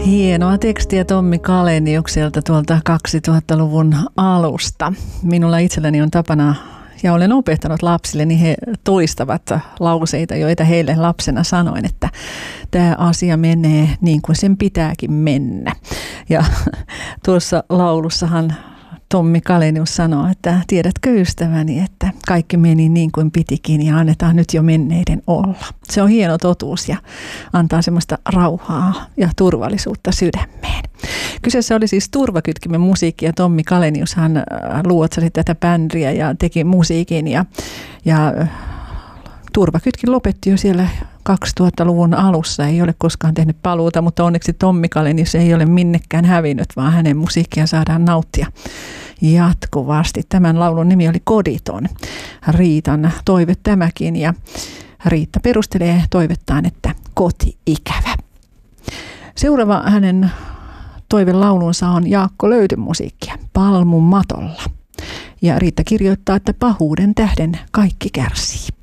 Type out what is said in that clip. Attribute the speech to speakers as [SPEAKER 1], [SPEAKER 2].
[SPEAKER 1] Hienoa tekstiä Tommi Kaleniukselta tuolta 2000-luvun alusta. Minulla itselläni on tapana, ja olen opettanut lapsille, niin he toistavat lauseita, joita heille lapsena sanoin, että tämä asia menee niin kuin sen pitääkin mennä. Ja tuossa laulussahan Tommi Kalenius sanoo, että tiedätkö ystäväni, että kaikki meni niin kuin pitikin ja annetaan nyt jo menneiden olla. Se on hieno totuus ja antaa semmoista rauhaa ja turvallisuutta sydämeen. Kyseessä oli siis Turvakytkimen musiikki ja Tommi Kalenius hän luotsasi tätä bändiä ja teki musiikin ja Turvakytkin lopetti jo siellä 2000-luvun alussa, ei ole koskaan tehnyt paluuta, mutta onneksi Tommi Kalenius ei ole minnekään hävinnyt, vaan hänen musiikkia saadaan nauttia jatkuvasti. Tämän laulun nimi oli Koditon. Riitan toive tämäkin ja Riitta perustelee toivettaan, että koti-ikävä. Seuraava hänen toivelaulunsa on Jaakko Löytyn musiikkia Palmun matolla. Ja Riitta kirjoittaa, että pahuuden tähden kaikki kärsii.